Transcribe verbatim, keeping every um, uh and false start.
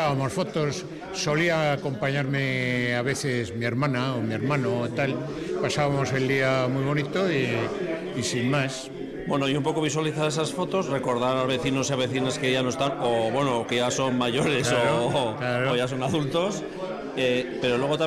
sacábamos fotos, solía acompañarme a veces mi hermana o mi hermano o tal, pasábamos el día muy bonito y, y sin más. Bueno, y un poco visualizar esas fotos, recordar a vecinos y a vecinas que ya no están, o bueno, que ya son mayores, claro, o, claro. o ya son adultos, eh, pero luego también